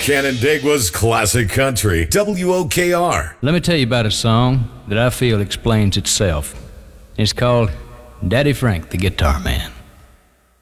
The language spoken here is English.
Canandaigua's classic country, WOKR. Let me tell you about a song that I feel explains itself. It's called Daddy Frank the Guitar Man.